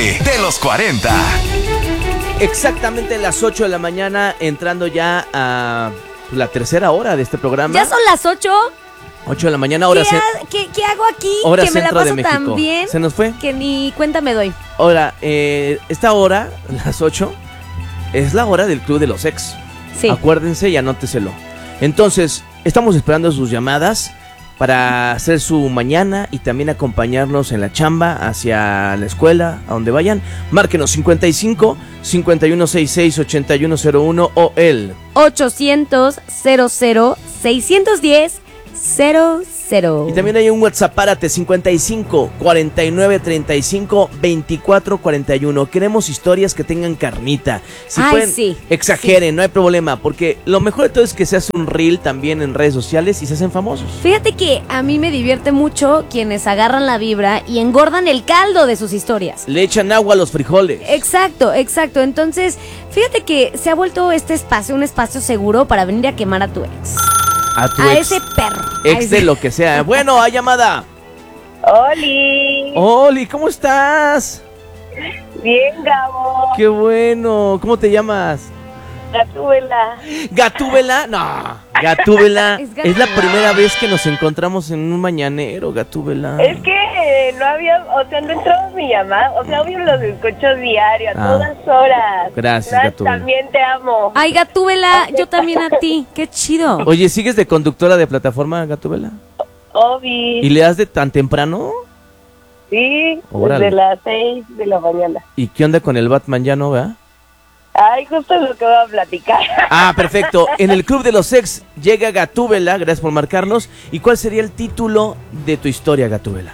de los 40. Exactamente las 8 de la mañana, entrando ya a la tercera hora de este programa. ¿Ya son las 8? 8 de la mañana, hora ¿Qué hago aquí? hora Que me la centro de paso México. tan bien ¿Se nos fue? que ni cuenta me doy. Ahora, esta hora, las 8, es la hora del Club de los Ex. Sí. Acuérdense y anóteselo. Entonces, estamos esperando sus llamadas para hacer su mañana y también acompañarnos en la chamba, hacia la escuela, a donde vayan. Márquenos 55 5166 8101 o el 800 00 610 00. Y también hay un WhatsApp, párate, 55 49 35 24 41. Queremos historias que tengan carnita. Si Ay, pueden, sí, exageren, sí. no hay problema, porque lo mejor de todo es que se hace un reel también en redes sociales y se hacen famosos. Fíjate que a mí me divierte mucho quienes agarran la vibra y engordan el caldo de sus historias. Le echan agua a los frijoles. Exacto. Entonces, fíjate que se ha vuelto este espacio un espacio seguro para venir a quemar a tu ex. A tu A ex. ese perro. Ex de lo que sea. Bueno, hay llamada. ¡Oli! Oli, ¿cómo estás? Bien, Gabo. Qué bueno. ¿Cómo te llamas? Gatúbela. ¿Gatúbela? No. Gatúbela. Es Es la Gatúbela. primera vez que nos encontramos en un mañanero, Gatúbela. Es que no había, o sea, no entraba mi llamada. O sea, obvio los escucho diario, a todas horas. Gracias, Gatúbela. También te amo. Ay, Gatúbela, yo también a ti. Qué chido. Oye, ¿sigues de conductora de plataforma, Gatúbela? Obi. ¿Y le das de tan temprano? Sí, Órale. desde las 6 de la mañana. ¿Y qué onda con el Batman? Ya no, ¿verdad? Ay, justo lo que voy a platicar. Ah, perfecto. En el Club de los Ex llega Gatúbela, gracias por marcarnos. ¿Y cuál sería el título de tu historia, Gatúbela?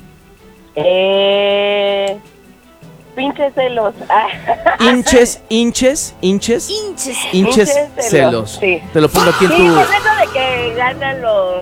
Pinches celos. Hinches Hinches. celos. Sí. Te lo pongo aquí en Sí, tu... con eso de que ganan los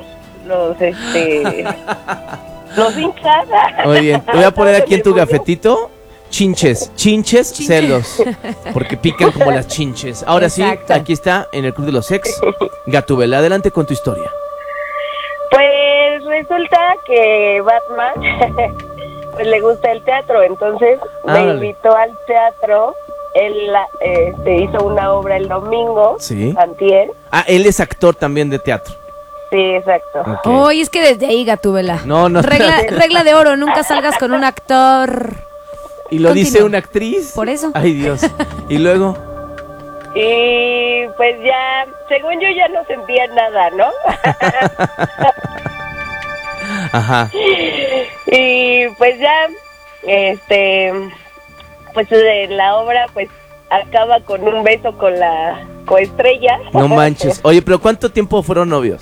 hinchas. Muy bien, te voy a poner aquí en tu gafetito. Chinches, celos. Porque pican como las chinches. Ahora Exacto. sí, aquí está en el Club de los Ex. Gatúbela, adelante con tu historia. Pues resulta que Batman pues le gusta el teatro, entonces me Órale. invitó al teatro. Él hizo una obra el domingo, Sí. antier. Ah, él es actor también de teatro. Sí, exacto. Ok. Oye, es que desde ahí, Gatúbela. No. Regla de oro, nunca salgas con un actor. Y lo dice Continúa. una actriz. Por eso. Ay, Dios. Y luego... Y pues ya, según yo ya no sentía nada, ¿no? Ajá. Y pues ya, pues la obra pues acaba con un beso con la coestrella. No manches. Oye, pero ¿cuánto tiempo fueron novios?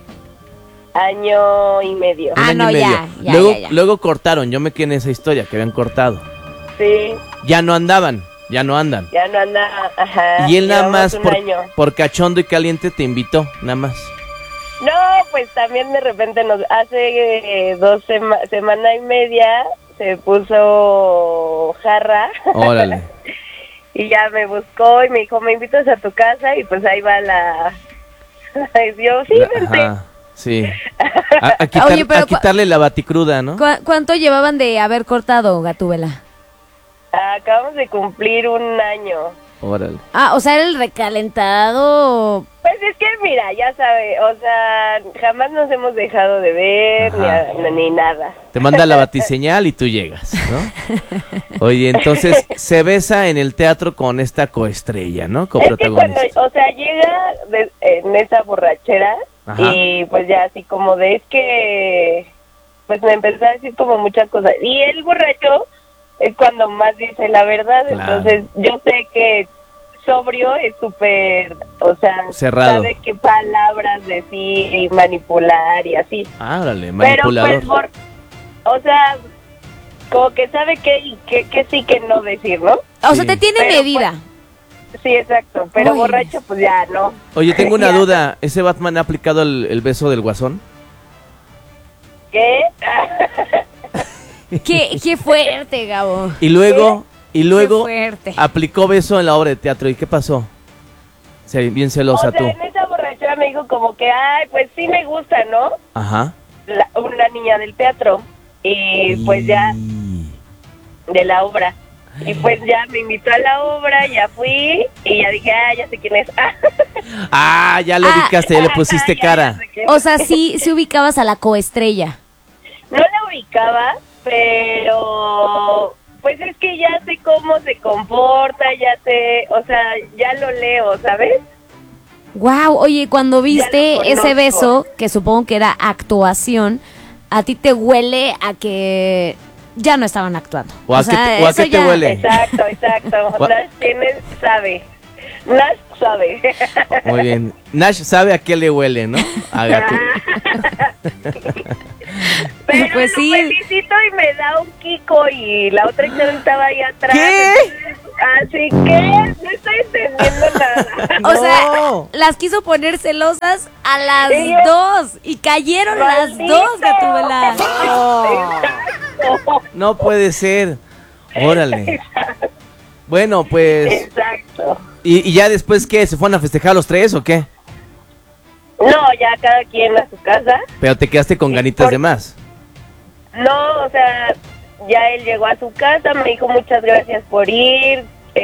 Año y medio. Ah, Un año no, y medio. ya, Luego, ya. luego cortaron. Yo me quedé en esa historia que habían cortado. Sí, Ya no andaban. Ya no andan. ya no anda, ajá. Y él nada llevamos más un año. por cachondo y caliente te invitó, nada más. No, pues también de repente hace semana y media se puso jarra. Órale. Y ya me buscó y me dijo, ¿me invitas a tu casa? Y pues ahí va la... Ay, Dios, sí, vente. Ajá, sí. Oye, pero a quitarle la baticruda, ¿no? ¿Cuánto llevaban de haber cortado, Gatúbela? Acabamos de cumplir un año. Órale. Ah, o sea, era el recalentado. Pues es que mira, ya sabe, o sea, jamás nos hemos dejado de ver Ajá. ni nada. Te manda la batiseñal y tú llegas, ¿no? Oye, entonces se besa en el teatro con esta coestrella, ¿no? Es que cuando, Coprotagonista. o sea, llega en esa borrachera Ajá. y pues ya así como de es que, pues me empezó a decir como muchas cosas. Y el borracho es cuando más dice la verdad, Claro. entonces yo sé que sobrio es súper, o sea, Cerrado. sabe qué palabras decir y manipular y así. Ah, órale, Pero manipulador. pues, o sea, como que sabe que sí que no decir, ¿no? O sea, Sí. te tiene Pero, medida. Sí, exacto, pero Uy. borracho pues ya no. Oye, tengo una Ya. duda. ¿Ese Batman ha aplicado el beso del guasón? ¿Qué? Qué fuerte, Gabo. Y luego Qué fuerte. aplicó beso en la obra de teatro. ¿Y qué pasó? Bien celosa O sea, tú. en esa borrachera me dijo como que, ay, pues sí me gusta, ¿no? Ajá. Una niña del teatro. Y pues ya, de la obra. Y pues ya me invitó a la obra, ya fui y ya dije, ya sé quién es. Ya lo ubicaste, ya le pusiste cara. O sea, sí ubicabas a la coestrella. No la ubicaba, pero pues es que ya sé cómo se comporta, ya sé, o sea, ya lo leo, ¿sabes? Wow, oye, cuando viste Ya lo ese conozco. beso, que supongo que era actuación, ¿a ti te huele a que ya no estaban actuando? ¿O a qué eso te huele? Exacto. Nash sabe. Muy bien. Nash sabe a qué le huele, ¿no? A gato. Pero Pues sí. lo felicito y me da un kiko y la otra chava estaba ahí atrás. ¿Qué? Así que no estoy entendiendo nada. O sea, No. las quiso poner celosas a las Sí. dos y cayeron las ¡Maldito! dos, Gatúbela. Exacto. No puede ser. Órale. Bueno, pues. Exacto. ¿Y ya después qué? ¿Se fueron a festejar los tres o qué? No, ya cada quien a su casa. Pero te quedaste con ganitas de más. No, o sea, ya él llegó a su casa, me dijo muchas gracias por ir,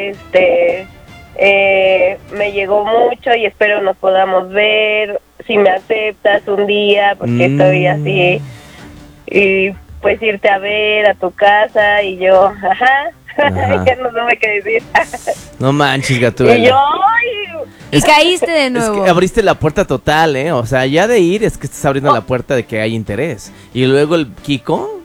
me llegó mucho y espero nos podamos ver, si me aceptas un día, porque estoy así, y pues irte a ver a tu casa, y yo, Ajá. ya no supe qué decir. No manches, Y Gatúbela. yo, ay, Y caíste de Es nuevo. que abriste la puerta total, ¿eh? O sea, ya de ir es que estás abriendo la puerta de que hay interés. Y luego el Kiko.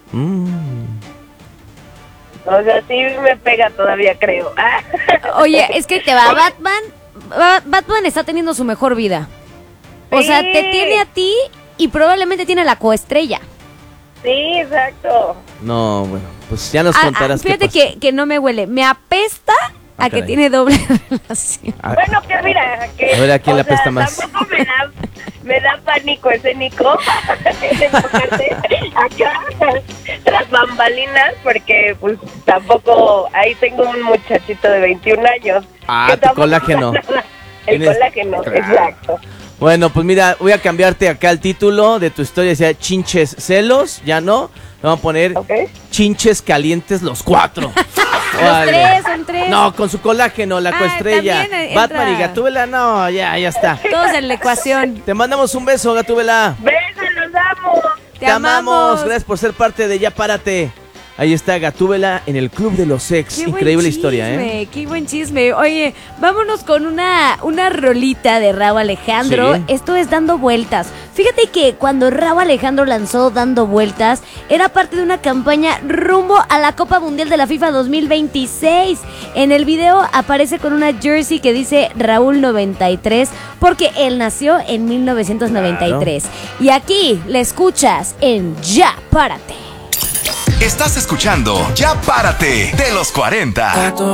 o sea, sí me pega todavía, creo. Oye, es que te va Batman está teniendo su mejor vida. O sea, Sí. te tiene a ti y probablemente tiene a la coestrella. Sí, exacto. No, bueno, pues ya nos contarás qué Fíjate pasó. que no me huele. Me apesta a que caray. tiene doble relación. Ah, Bueno, que mira, que... A ver, ¿a quién o le apesta sea, más? Tampoco me da pánico escénico enfocarte acá tras bambalinas, porque pues tampoco... Ahí tengo un muchachito de 21 años. que tu tampoco- colágeno. El Tienes- colágeno, Claro. exacto. Bueno, pues mira, voy a cambiarte acá el título de tu historia. Decía chinches celos, ya no. Le vamos a poner ¿Ok? chinches calientes los cuatro. Los Órale. tres, son tres. No, con su colágeno, la coestrella. también entra. Batman y Gatúbela, no, ya está. Todos en la ecuación. Te mandamos un beso, Gatúbela. ¡Besos, los amo! Te amamos. Gracias por ser parte de Ya Párate. Ahí está Gatúbela en el Club de los Ex. Qué buen Increíble historia, ¿eh? chisme, qué buen chisme. Oye, vámonos con una rolita de Rauw Alejandro. Sí. Esto es Dando Vueltas. Fíjate que cuando Rauw Alejandro lanzó Dando Vueltas, era parte de una campaña rumbo a la Copa Mundial de la FIFA 2026. En el video aparece con una jersey que dice Raúl 93, porque él nació en 1993. Y aquí le escuchas en Ya Párate. Estás escuchando Ya Párate de los 40.